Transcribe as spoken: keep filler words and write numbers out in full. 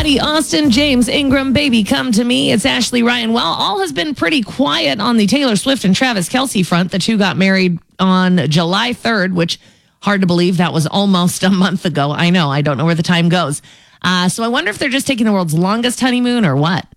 Audie, Austin, James, Ingram, Baby, Come to Me. It's Ashley Ryan. Well, all has been pretty quiet on the Taylor Swift and Travis Kelce front. The two got married on July third, which hard to believe that was almost a month ago. I know. I don't know where the time goes. Uh, so I wonder if they're just taking the world's longest honeymoon or what.